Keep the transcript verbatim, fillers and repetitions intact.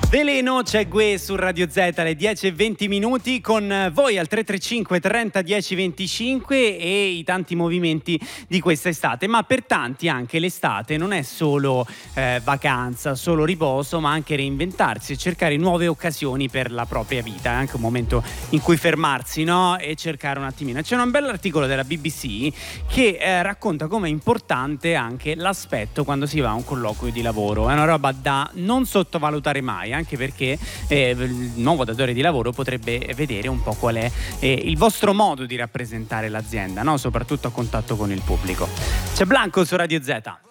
Veleno c'è Gue su Radio Z alle dieci e venti minuti con voi al tre tre cinque trenta dieci venticinque e i tanti movimenti di questa estate. Ma per tanti anche l'estate non è solo eh, vacanza, solo riposo, ma anche reinventarsi e cercare nuove occasioni per la propria vita. È anche un momento in cui fermarsi, no? E cercare un attimino. C'è un bell'articolo della B B C che eh, racconta come è importante anche l'aspetto quando si va a un colloquio di lavoro. È una roba da non sottovalutare mai, anche perché eh, il nuovo datore di lavoro potrebbe vedere un po' qual è eh, il vostro modo di rappresentare l'azienda, no? Soprattutto a contatto con il pubblico. C'è Blanco su Radio Z.